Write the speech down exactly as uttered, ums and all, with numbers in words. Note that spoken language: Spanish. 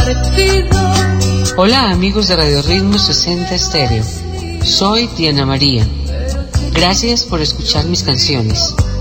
Hola amigos de Radio Ritmo sesenta Estéreo, soy Diana María. Gracias por escuchar mis canciones.